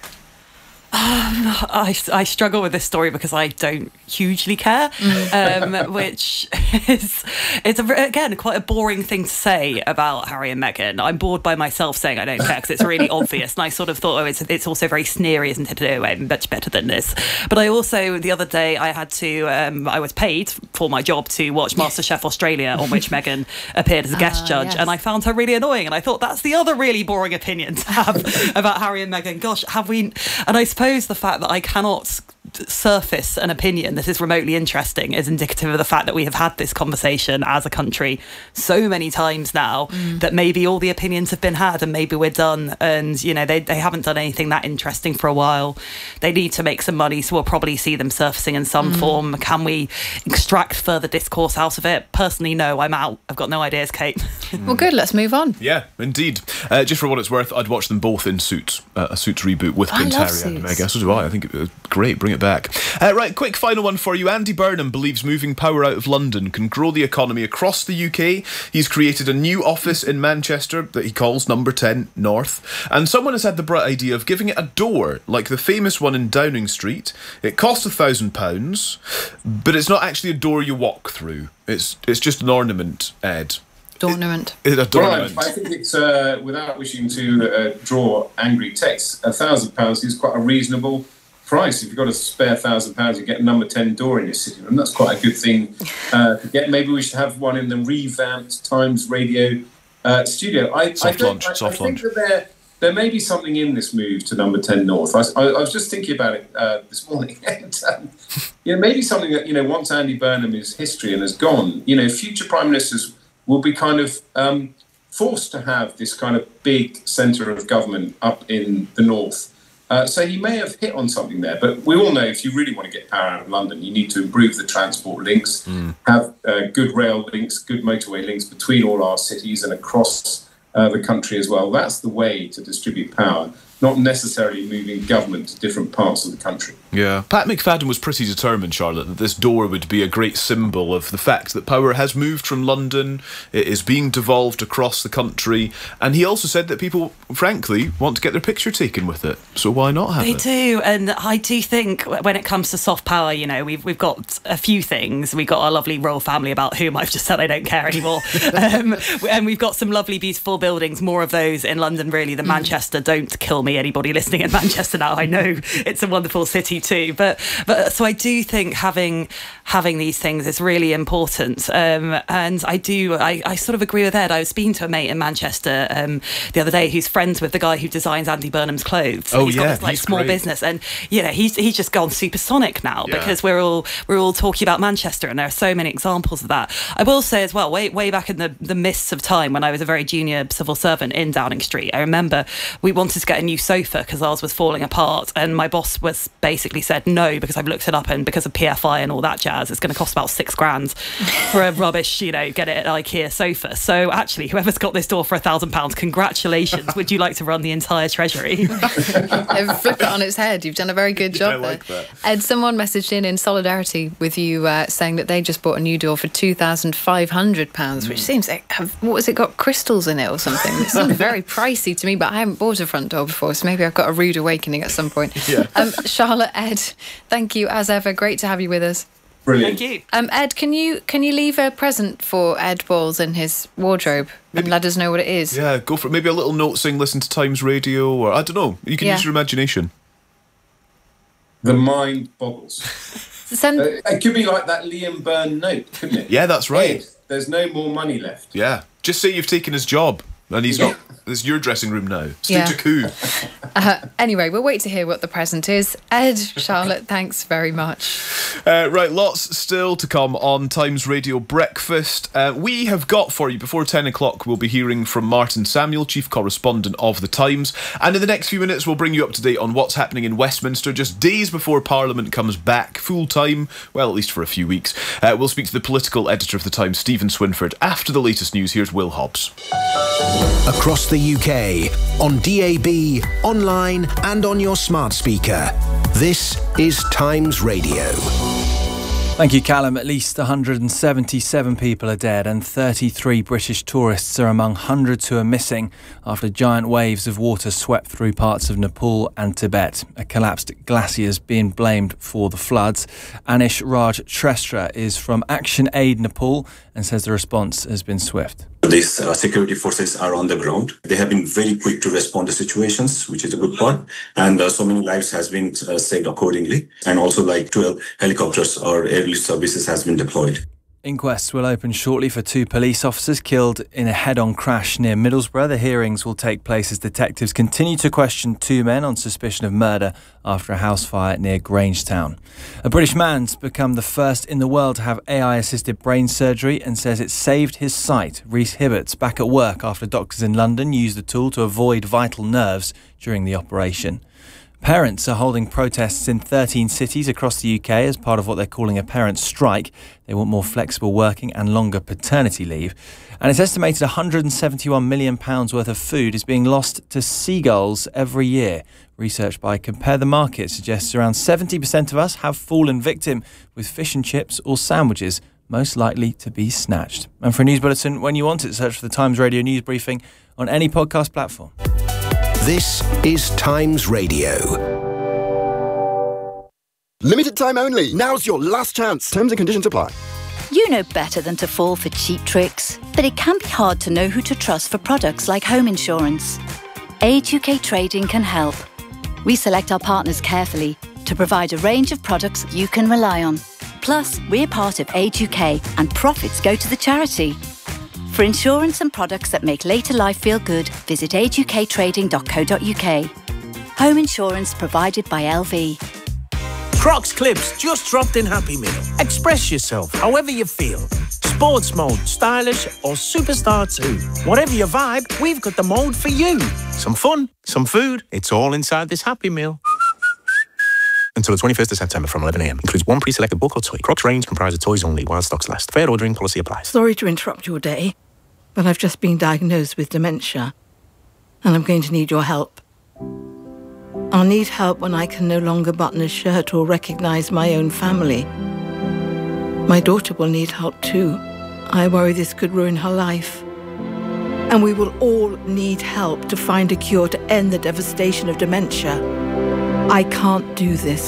Um, I, I struggle with this story because I don't hugely care, mm. um, which is, it's a, again, quite a boring thing to say about Harry and Meghan. I'm bored by myself saying I don't care because it's really obvious. And I sort of thought, oh, it's, it's also very sneery, isn't it? Oh, I'm much better than this. But I also, the other day, I had to, um, I was paid for my job to watch MasterChef Australia, on which Meghan appeared as a guest uh, judge. Yes. And I found her really annoying. And I thought that's the other really boring opinion to have about Harry and Meghan. Gosh, have we, and I suppose the fact that I cannot surface an opinion that is remotely interesting is indicative of the fact that we have had this conversation as a country so many times now mm. that maybe all the opinions have been had and maybe we're done, and you know they, they haven't done anything that interesting for a while. They need to make some money, so we'll probably see them surfacing in some mm. form. Can we extract further discourse out of it? Personally, no, I'm out. I've got no ideas, Kate. Mm. Well, good, let's move on. Yeah, indeed. Uh, just for what it's worth, I'd watch them both in Suits, uh, a Suits reboot with Prince Harry Suits. and Meghan. So do I. I think it was great. Bring it back. Uh, right, quick final one for you. Andy Burnham believes moving power out of London can grow the economy across the U K. He's created a new office in Manchester that he calls Number ten North. And someone has had the bright idea of giving it a door, like the famous one in Downing Street. It costs a thousand pounds, but it's not actually a door you walk through. It's it's just an ornament, Ed. Ornament. It, it, right. I think it's, uh, without wishing to uh, draw angry texts, a thousand pounds is quite a reasonable price. If you've got a spare thousand pounds, you get a number ten door in your sitting room. That's quite a good thing uh, to get. Maybe we should have one in the revamped Times Radio uh, studio. I, soft I, launch, I, soft I think launch. that there, there may be something in this move to Number ten North. I, I, I was just thinking about it uh, this morning. and, um, you know, maybe something that, you know, once Andy Burnham is history and has gone, you know, future prime ministers will be kind of um, forced to have this kind of big centre of government up in the north. Uh, so he may have hit on something there, but we all know if you really want to get power out of London, you need to improve the transport links, mm. have uh, good rail links, good motorway links between all our cities and across uh, the country as well. That's the way to distribute power, not necessarily moving government to different parts of the country. Yeah. Pat McFadden was pretty determined, Charlotte, that this door would be a great symbol of the fact that power has moved from London, it is being devolved across the country, and he also said that people, frankly, want to get their picture taken with it. So why not have they it? They do, and I do think when it comes to soft power, you know, we've we've got a few things. We've got our lovely royal family about whom I've just said I don't care anymore. um, and we've got some lovely, beautiful buildings, more of those in London, really, than Manchester. Don't kill me, anybody listening in Manchester now. I know it's a wonderful city too, but but so I do think having having these things is really important. Um, and I do I, I sort of agree with Ed. I was speaking to a mate in Manchester um, the other day who's friends with the guy who designs Andy Burnham's clothes. Oh he's yeah, got this, like he's small great. business, and you know he's he's just gone supersonic now Yeah. because we're all we're all talking about Manchester, and there are so many examples of that. I will say as well, way way back in the the mists of time when I was a very junior civil servant in Downing Street, I remember we wanted to get a new sofa because ours was falling apart, and my boss was basically said no because I've looked it up, and because of P F I and all that jazz, it's going to cost about six grand for a rubbish, you know, get it at IKEA sofa. So actually, whoever's got this door for a thousand pounds, congratulations. Would you like to run the entire treasury? Flip it on its head. You've done a very good job I like there. that. Ed, someone messaged in in solidarity with you, uh, saying that they just bought a new door for two thousand five hundred pounds, which seems like, have, what has it got, crystals in it or something? It seems very pricey to me, but I haven't bought a front door before, so maybe I've got a rude awakening at some point. Yeah. Um, Charlotte, Ed, thank you as ever. Great to have you with us. Brilliant. Thank you. Um, Ed, can you can you leave a present for Ed Balls in his wardrobe and let us know what it is? Yeah, go for it. Maybe a little note saying listen to Times Radio, or I don't know. You can Yeah. use your imagination. The mind boggles. Send. Uh, it could be like that Liam Byrne note, couldn't it? Yeah, that's right. Ed, there's no more money left. Yeah. Just say you've taken his job and he's Yeah. not. This is your dressing room now. Yeah. Stage a coup. Uh, anyway, we'll wait to hear what the present is. Ed, Charlotte, thanks very much. Uh, right, lots still to come on Times Radio Breakfast. Uh, we have got for you, before ten o'clock, we'll be hearing from Martin Samuel, Chief Correspondent of The Times. And in the next few minutes, we'll bring you up to date on what's happening in Westminster just days before Parliament comes back full-time, well, at least for a few weeks. Uh, we'll speak to the political editor of The Times, Stephen Swinford. After the latest news, here's Will Hobbs. Across the U K, on D A B, online and on your smart speaker. This is Times Radio. Thank you, Callum. At least one hundred seventy-seven people are dead and thirty-three British tourists are among hundreds who are missing after giant waves of water swept through parts of Nepal and Tibet. A collapsed glacier is being blamed for the floods. Anish Raj Trestra is from Action Aid Nepal and says the response has been swift. These uh, security forces are on the ground. They have been very quick to respond to situations, which is a good part. And uh, so many lives has been uh, saved accordingly. And also like twelve helicopters or air relief services has been deployed. Inquests will open shortly for two police officers killed in a head-on crash near Middlesbrough. The hearings will take place as detectives continue to question two men on suspicion of murder after a house fire near Grangetown. A British man's become the first in the world to have A I-assisted brain surgery and says it saved his sight. Rhys Hibbert's back at work after doctors in London used the tool to avoid vital nerves during the operation. Parents are holding protests in thirteen cities across the U K as part of what they're calling a parent strike. They want more flexible working and longer paternity leave. And it's estimated one hundred seventy-one million pounds worth of food is being lost to seagulls every year. Research by Compare the Market suggests around seventy percent of us have fallen victim with fish and chips or sandwiches most likely to be snatched. And for a news bulletin, when you want it, search for the Times Radio News Briefing on any podcast platform. This is Times Radio. Limited time only. Now's your last chance. Terms and conditions apply. You know better than to fall for cheap tricks, but it can be hard to know who to trust for products like home insurance. Age U K Trading can help. We select our partners carefully to provide a range of products you can rely on. Plus, we're part of Age U K and profits go to the charity. For insurance and products that make later life feel good, visit age u k trading dot co dot u k. Home insurance provided by L V. Crocs Clips just dropped in Happy Meal. Express yourself however you feel. sports mode, stylish or superstar too. Whatever your vibe, we've got the mode for you. Some fun, some food, it's all inside this Happy Meal. Until the twenty-first of September from eleven a m. Includes one pre-selected book or toy. Crocs range comprises toys only while stocks last. Fair ordering policy applies. Sorry to interrupt your day, but I've just been diagnosed with dementia, and I'm going to need your help. I'll need help when I can no longer button a shirt or recognise my own family. My daughter will need help too. I worry this could ruin her life. And we will all need help to find a cure to end the devastation of dementia. I can't do this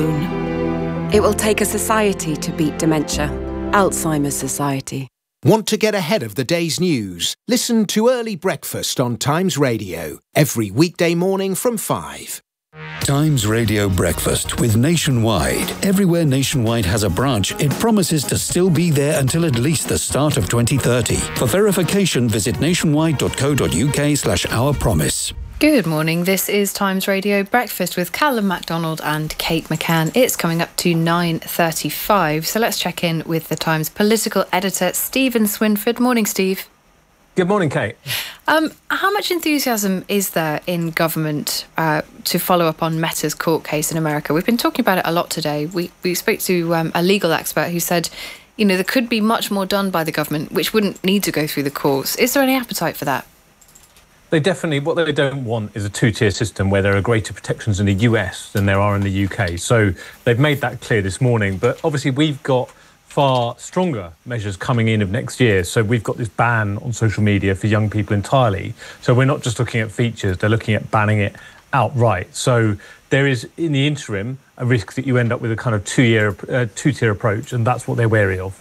alone. It will take a society to beat dementia. Alzheimer's Society. Want to get ahead of the day's news? Listen to Early Breakfast on Times Radio every weekday morning from five. Times Radio Breakfast with Nationwide. Everywhere Nationwide has a branch, it promises to still be there until at least the start of twenty thirty. For verification, visit nationwide.co.uk slash our promise. Good morning. This is Times Radio Breakfast with Callum MacDonald and Kate McCann. It's coming up to nine thirty-five, so let's check in with the Times political editor, Stephen Swinford. Morning, Steve. Good morning, Kate. Um, how much enthusiasm is there in government uh, to follow up on Meta's court case in America? We've been talking about it a lot today. We, we spoke to um, a legal expert who said, you know, there could be much more done by the government, which wouldn't need to go through the courts. Is there any appetite for that? They definitely, what they don't want is a two-tier system where there are greater protections in the U S than there are in the U K. So they've made that clear this morning. But obviously we've got far stronger measures coming in of next year. So we've got this ban on social media for young people entirely. So we're not just looking at features, they're looking at banning it outright. So there is, in the interim, a risk that you end up with a kind of two-year, uh, two-tier approach, and that's what they're wary of.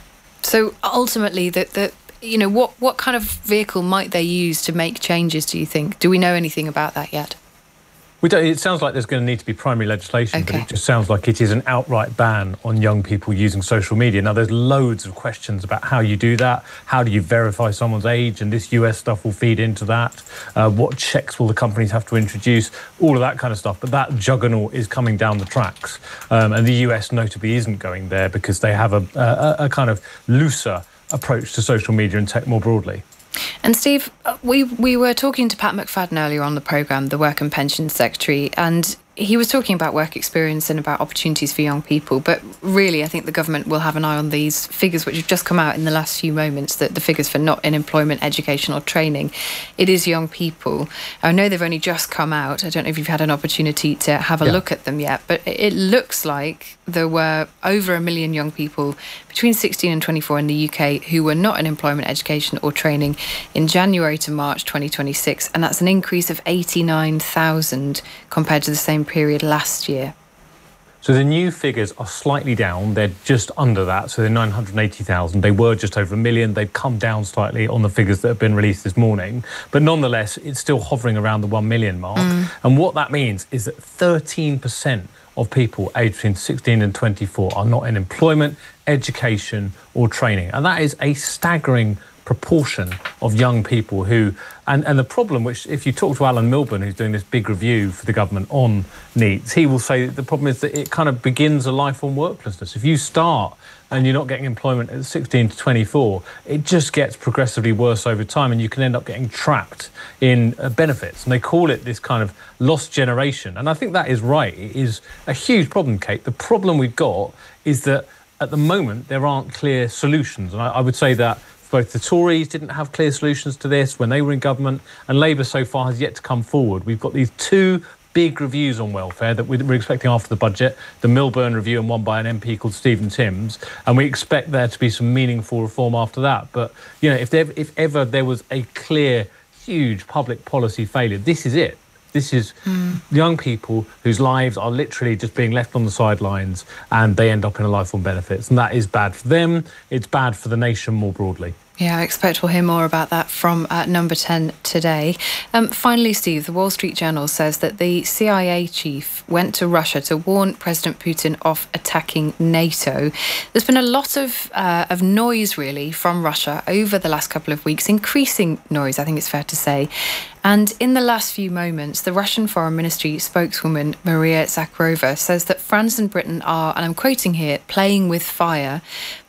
So ultimately, the, the you know, what, what kind of vehicle might they use to make changes, do you think? Do we know anything about that yet? We don't, it sounds like there's going to need to be primary legislation, okay. But it just sounds like it is an outright ban on young people using social media. Now, there's loads of questions about how you do that. How do you verify someone's age? And this U S stuff will feed into that. Uh, what checks will the companies have to introduce? All of that kind of stuff. But that juggernaut is coming down the tracks. Um, and the U S notably isn't going there because they have a, a, a kind of looser approach to social media and tech more broadly. And Steve, we we were talking to Pat McFadden earlier on the programme, the Work and Pensions Secretary, and he was talking about work experience and about opportunities for young people. But really, I think the government will have an eye on these figures, which have just come out in the last few moments, that the figures for not in employment, education or training. It is young people. I know they've only just come out. I don't know if you've had an opportunity to have a yeah. look at them yet, but it looks like there were over a million young people between sixteen and twenty-four in the U K who were not in employment, education or training in January to March twenty twenty-six. And that's an increase of eighty-nine thousand compared to the same period last year. So the new figures are slightly down. They're just under that. So they're nine hundred eighty thousand. They were just over a million. They've come down slightly on the figures that have been released this morning. But nonetheless, it's still hovering around the one million mark. Mm. And what that means is that thirteen percent of people aged between sixteen and twenty-four are not in employment, education or training. And that is a staggering proportion of young people who, and, and the problem, which if you talk to Alan Milburn, who's doing this big review for the government on NEETs, he will say that the problem is that it kind of begins a life on worklessness. If you start and you're not getting employment at sixteen to twenty-four, it just gets progressively worse over time and you can end up getting trapped in uh, benefits. And they call it this kind of lost generation. And I think that is right. It is a huge problem, Kate. The problem we've got is that at the moment, there aren't clear solutions. And I, I would say that both the Tories didn't have clear solutions to this when they were in government, and Labour so far has yet to come forward. We've got these two big reviews on welfare that we're expecting after the budget, the Milburn review and one by an M P called Stephen Timms, and we expect there to be some meaningful reform after that. But, you know, if, there, if ever there was a clear, huge public policy failure, this is it. This is mm. young people whose lives are literally just being left on the sidelines and they end up in a life on benefits. And that is bad for them. It's bad for the nation more broadly. Yeah, I expect we'll hear more about that from uh, Number ten today. Um, finally, Steve, the Wall Street Journal says that the C I A chief went to Russia to warn President Putin off attacking NATO. There's been a lot of uh, of noise, really, from Russia over the last couple of weeks, increasing noise, I think it's fair to say. And in the last few moments, the Russian Foreign Ministry spokeswoman Maria Zakharova says that France and Britain are, and I'm quoting here, playing with fire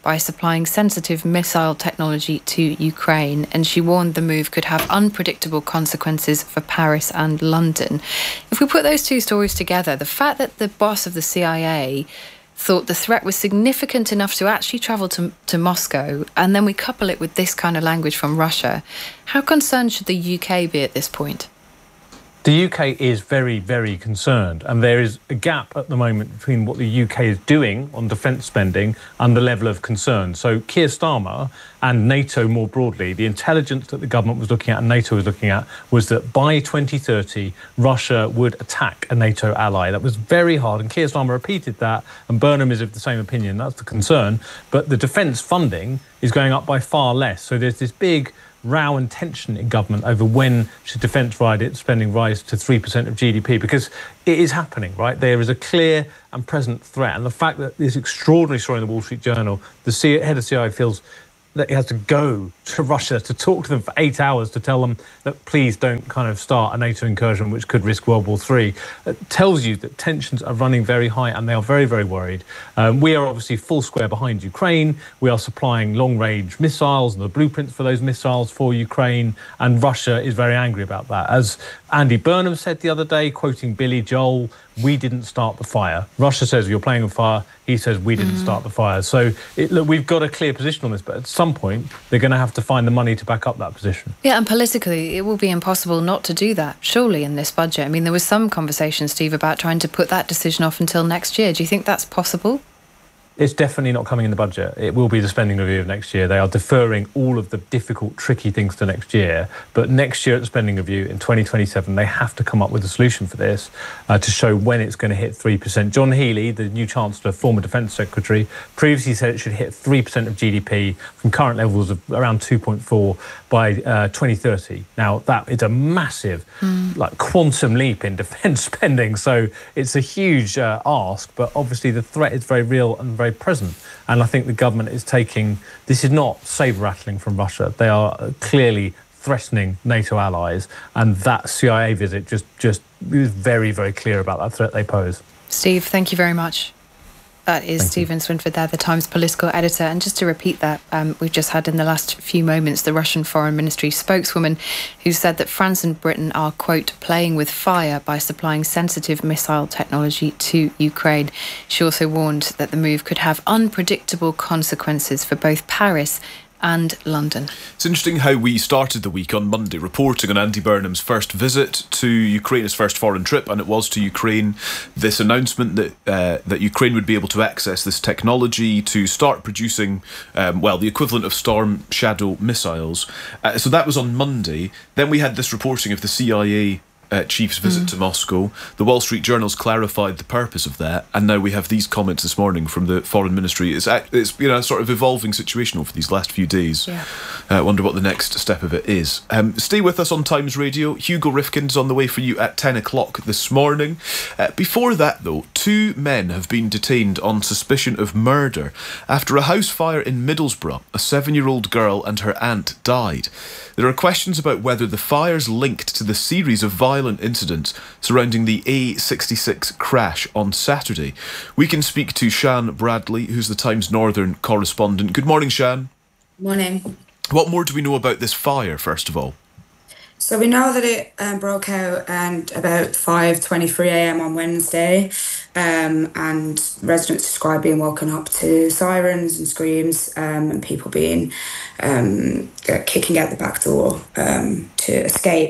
by supplying sensitive missile technology to Ukraine, and she warned the move could have unpredictable consequences for Paris and London. If we put those two stories together, the fact that the boss of the C I A thought the threat was significant enough to actually travel to, to Moscow, and then we couple it with this kind of language from Russia, how concerned should the U K be at this point? The U K is very, very concerned, and there is a gap at the moment between what the U K is doing on defence spending and the level of concern. So Keir Starmer and NATO more broadly, the intelligence that the government was looking at and NATO was looking at was that by twenty thirty, Russia would attack a NATO ally. That was very hard, and Keir Starmer repeated that, and Burnham is of the same opinion. That's the concern. But the defence funding is going up by far less. So there's this big row and tension in government over when should defence spending rise to three percent of G D P, because it is happening, right? There is a clear and present threat. And the fact that this extraordinary story in the Wall Street Journal, the C- head of C I A feels that he has to go to Russia to talk to them for eight hours to tell them that please don't kind of start a NATO incursion which could risk World War Three. It tells you that tensions are running very high and they are very, very worried. Um, we are obviously full square behind Ukraine. We are supplying long-range missiles and the blueprints for those missiles for Ukraine, and Russia is very angry about that. As Andy Burnham said the other day, quoting Billy Joel, we didn't start the fire. Russia says you're playing with fire. He says we didn't mm. start the fire. So it, look, we've got a clear position on this, but at some point they're going to have to find the money to back up that position. Yeah, and politically it will be impossible not to do that, surely, in this budget. I mean, there was some conversation, Steve, about trying to put that decision off until next year. Do you think that's possible? It's definitely not coming in the budget. It will be the spending review of next year. They are deferring all of the difficult, tricky things to next year. But next year at the spending review in twenty twenty-seven, they have to come up with a solution for this uh, to show when it's going to hit three percent. John Healey, the new Chancellor, former Defence Secretary, previously said it should hit three percent of G D P from current levels of around two point four by uh, twenty thirty. Now, that is a massive, mm. like, quantum leap in defence spending. So it's a huge uh, ask, but obviously the threat is very real and very present. And I think the government is taking, this is not saber rattling from Russia. They are clearly threatening NATO allies, and that C I A visit just just is very, very clear about that threat they pose. Steve, thank you very much. That is Thank Stephen you. Swinford there, the Times political editor. And just to repeat that, um, we've just had in the last few moments the Russian Foreign Ministry spokeswoman who said that France and Britain are, quote, playing with fire by supplying sensitive missile technology to Ukraine. She also warned that the move could have unpredictable consequences for both Paris and London. It's interesting how we started the week on Monday reporting on Andy Burnham's first visit to Ukraine, his first foreign trip, and it was to Ukraine. This announcement that uh, that Ukraine would be able to access this technology to start producing, um, well, the equivalent of Storm Shadow missiles. Uh, so that was on Monday. Then we had this reporting of the C I A Uh, chief's visit mm. to Moscow. The Wall Street Journal's clarified the purpose of that, and now we have these comments this morning from the Foreign Ministry. It's, it's you know, a sort of evolving situation over these last few days. Yeah. I uh, wonder what the next step of it is. Um, stay with us on Times Radio. Hugo Rifkin's on the way for you at ten o'clock this morning. Uh, before that, though, two men have been detained on suspicion of murder after a house fire in Middlesbrough. A seven-year-old girl and her aunt died. There are questions about whether the fire's linked to the series of violent incidents surrounding the A sixty-six crash on Saturday. We can speak to Shan Bradley, who's the Times Northern correspondent. Good morning, Shan. Morning. What more do we know about this fire, first of all? So we know that it um, broke out at about five twenty-three a.m. on Wednesday, um, and residents described being woken up to sirens and screams, um, and people being um, kicking out the back door um, to escape.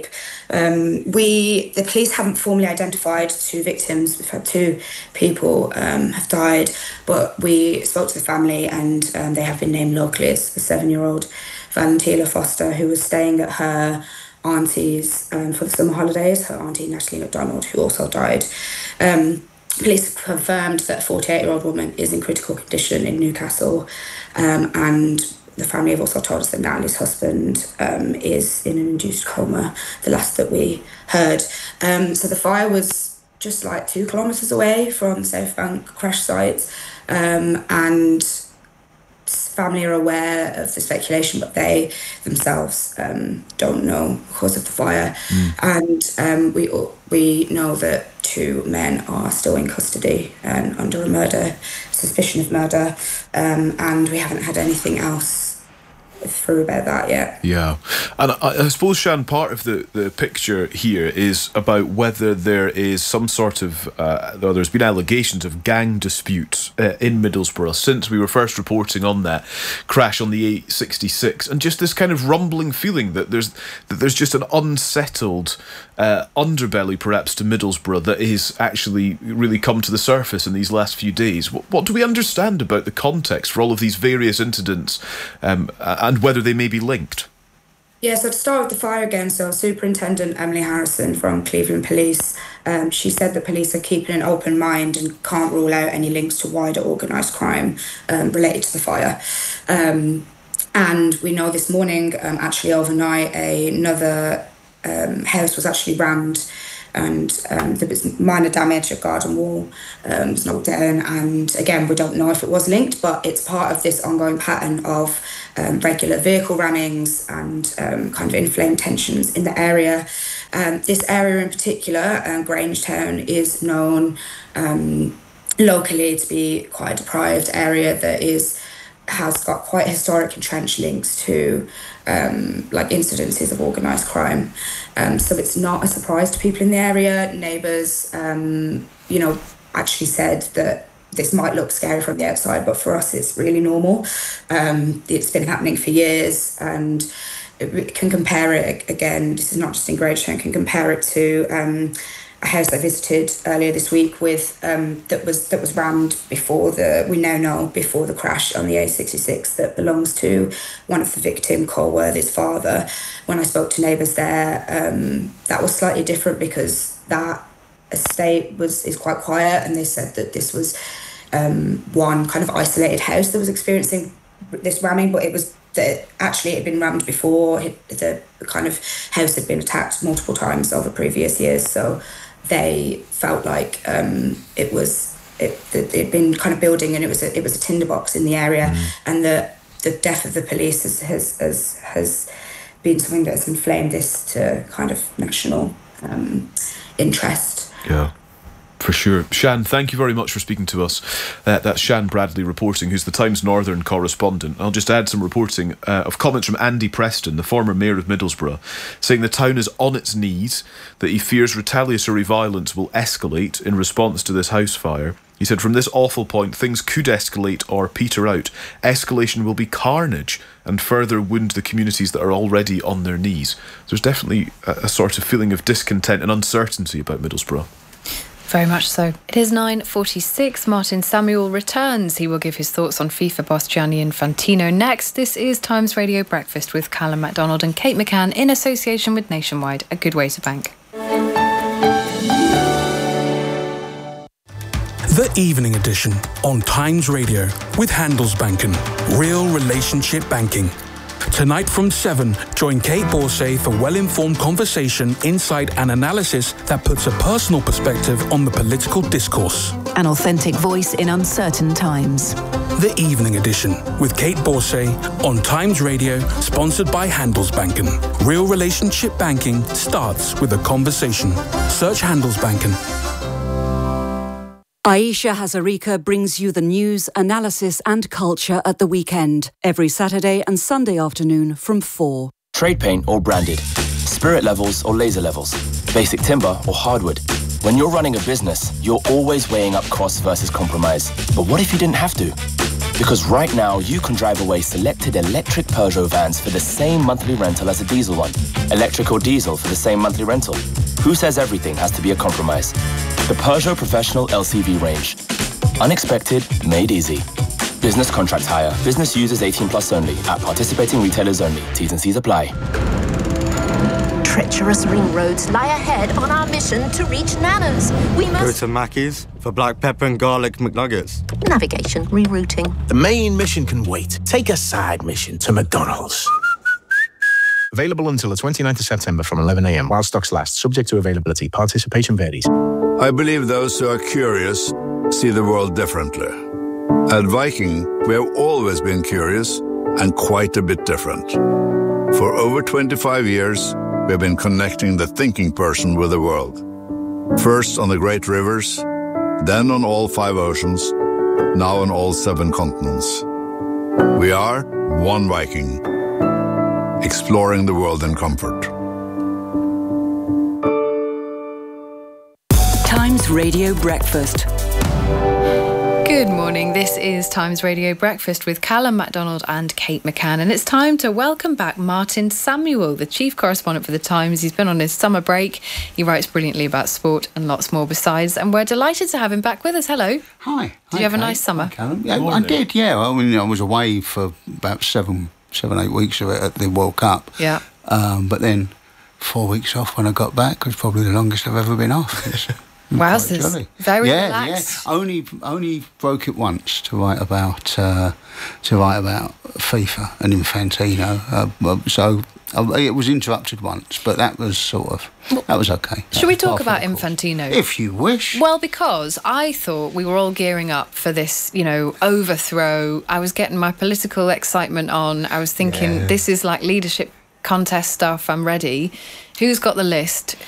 Um, we, the police haven't formally identified two victims. We've had two people um, have died, but we spoke to the family, and um, they have been named locally as the seven-year-old Valentina Foster, who was staying at her auntie's um, for the summer holidays, her auntie Natalie MacDonald, who also died. Um, police confirmed that a forty-eight-year-old woman is in critical condition in Newcastle, um, and the family have also told us that Natalie's husband um, is in an induced coma, the last that we heard. Um, so the fire was just like two kilometres away from South Bank crash site, um, and family are aware of the speculation, but they themselves um, don't know the cause of the fire. Mm. And um, we we know that two men are still in custody and under a murder, suspicion of murder, um, and we haven't had anything else through about that yet. Yeah. And I, I suppose, Shan, part of the, the picture here is about whether there is some sort of, uh, though there's been allegations of gang disputes uh, in Middlesbrough since we were first reporting on that crash on the A sixty-six, and just this kind of rumbling feeling that there's that there's just an unsettled uh, underbelly perhaps to Middlesbrough that is actually really come to the surface in these last few days. What, what do we understand about the context for all of these various incidents, um, and whether they may be linked? Yeah, so to start with the fire again, so Superintendent Emily Harrison from Cleveland Police, um, she said that police are keeping an open mind and can't rule out any links to wider organised crime um, related to the fire. Um, and we know this morning, um, actually overnight, another um, house was actually rammed, and um, there was minor damage, a garden wall um, was knocked down, and again, we don't know if it was linked, but it's part of this ongoing pattern of um, regular vehicle rammings and um, kind of inflamed tensions in the area. Um, this area in particular, um, Grangetown, is known um, locally to be quite a deprived area that is has got quite historic entrenched links to um, like incidences of organised crime. Um, so it's not a surprise to people in the area. Neighbours, um, you know, actually said that this might look scary from the outside, but for us it's really normal. Um, it's been happening for years, and it can compare it, again, this is not just in Grangetown, can compare it to um, a house I visited earlier this week with um, that was that was rammed before the we now know before the crash on the A sixty-six that belongs to one of the victim, Cole Worthy's father. When I spoke to neighbours there, um, that was slightly different because that estate was is quite quiet, and they said that this was um, one kind of isolated house that was experiencing this ramming, but it was that actually it had been rammed before. It, the kind of house had been attacked multiple times over previous years, so they felt like um, it was it it had been kind of building, and it was a, it was a tinderbox in the area, mm. and the the death of the police has has has, has been something that has inflamed this to kind of national um, interest. Yeah. For sure. Shan, thank you very much for speaking to us. Uh, that's Shan Bradley reporting, who's the Times Northern correspondent. I'll just add some reporting uh, of comments from Andy Preston, the former mayor of Middlesbrough, saying the town is on its knees, that he fears retaliatory violence will escalate in response to this house fire. He said, from this awful point, things could escalate or peter out. Escalation will be carnage and further wound the communities that are already on their knees. There's definitely a, a sort of feeling of discontent and uncertainty about Middlesbrough. Very much so. It is nine forty-six. Martin Samuel returns. He will give his thoughts on FIFA boss Gianni Infantino next. This is Times Radio Breakfast with Callum MacDonald and Kate McCann in association with Nationwide, a good way to bank. The Evening Edition on Times Radio with Handelsbanken. Real relationship banking. Tonight from seven, join Kate Borsay for well-informed conversation, insight and analysis that puts a personal perspective on the political discourse. An authentic voice in uncertain times. The Evening Edition with Kate Borsay on Times Radio, sponsored by Handelsbanken. Real relationship banking starts with a conversation. Search Handelsbanken. Aisha Hazarika brings you the news, analysis and culture at the weekend, every Saturday and Sunday afternoon from four. Trade paint or branded, spirit levels or laser levels, basic timber or hardwood. When you're running a business, you're always weighing up costs versus compromise. But what if you didn't have to? Because right now, you can drive away selected electric Peugeot vans for the same monthly rental as a diesel one. Electric or diesel for the same monthly rental. Who says everything has to be a compromise? The Peugeot Professional L C V range. Unexpected, made easy. Business contract hire. Business users eighteen plus only. At participating retailers only. T's and C's apply. Treacherous ring roads lie ahead on our mission to reach Nana's. We must... Go to Mackey's for black pepper and garlic McNuggets. Navigation, rerouting. The main mission can wait. Take a side mission to McDonald's. Available until the twenty-ninth of September from eleven a.m. while stocks last. Subject to availability. Participation varies. I believe those who are curious see the world differently. At Viking, we have always been curious and quite a bit different. For over twenty-five years, we have been connecting the thinking person with the world. First on the great rivers, then on all five oceans, now on all seven continents. We are one Viking, exploring the world in comfort. Times Radio Breakfast. Good morning. This is Times Radio Breakfast with Callum MacDonald and Kate McCann, and it's time to welcome back Martin Samuel, the chief correspondent for The Times. He's been on his summer break. He writes brilliantly about sport and lots more besides, and we're delighted to have him back with us. Hello. Hi. Did Hi, you have Kate. a nice summer? Hi, Callum. Yeah, I did, yeah. I mean, I was away for about seven, seven, eight weeks of it at the World Cup. Yeah. Um, but then four weeks off when I got back was probably the longest I've ever been off. It's Wowzers. Very yeah, relaxed. Yeah. Only, only broke it once to write about uh, to write about FIFA and Infantino. Uh, so uh, it was interrupted once, but that was sort of that was okay. That Should we was talk par about for the course. Infantino? If you wish. Well, because I thought we were all gearing up for this, you know, overthrow. I was getting my political excitement on. I was thinking, Yeah. this is like leadership contest stuff. I'm ready. Who's got the list?